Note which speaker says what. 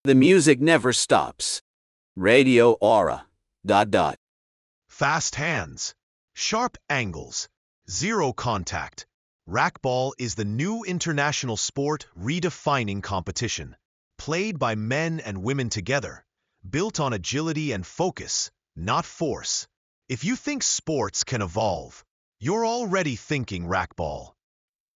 Speaker 1: The music never stops. Radio Aura. ...
Speaker 2: Fast hands, sharp angles, zero contact. Racquetball is the new international sport redefining competition. Played by men and women together, built on agility and focus, not force. If you think sports can evolve, you're already thinking racquetball.